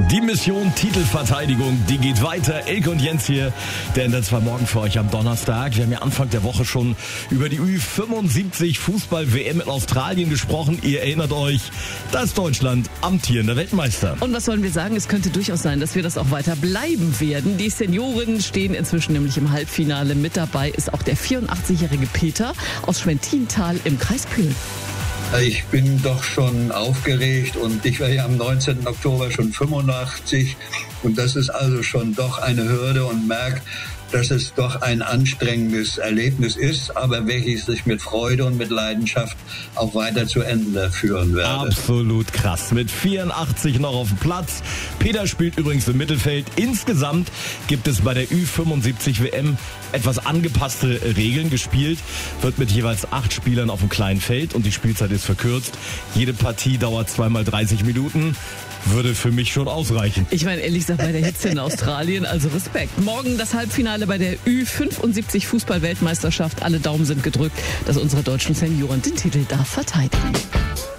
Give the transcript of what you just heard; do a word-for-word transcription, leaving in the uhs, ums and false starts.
Die Mission Titelverteidigung, die geht weiter. Elke und Jens hier, der ändert zwar morgen für euch am Donnerstag. Wir haben ja Anfang der Woche schon über die Ü fünfundsiebzig Fußball-W M in Australien gesprochen. Ihr erinnert euch, da ist Deutschland amtierender Weltmeister. Und was sollen wir sagen? Es könnte durchaus sein, dass wir das auch weiter bleiben werden. Die Senioren stehen inzwischen nämlich im Halbfinale. Mit dabei ist auch der vierundachtzigjährige Peter aus Schwentintal im Kreis Pühl. Ich bin doch schon aufgeregt und ich war ja am neunzehnten Oktober schon fünfundachtzig und das ist also schon doch eine Hürde und merke, dass es doch ein anstrengendes Erlebnis ist, aber welches ich mit Freude und mit Leidenschaft auch weiter zu Ende führen werde. Absolut krass. Mit vierundachtzig noch auf dem Platz. Peter spielt übrigens im Mittelfeld. Insgesamt gibt es bei der Ü fünfundsiebzig W M etwas angepasste Regeln gespielt. Wird mit jeweils acht Spielern auf dem kleinen Feld und die Spielzeit ist verkürzt. Jede Partie dauert zweimal dreißig Minuten. Würde für mich schon ausreichen. Ich meine, ehrlich gesagt, bei der Hitze in Australien, also Respekt. Morgen das Halbfinale bei der Ü fünfundsiebzig Fußball-Weltmeisterschaft. Alle Daumen sind gedrückt, dass unsere deutschen Senioren den Titel da verteidigen.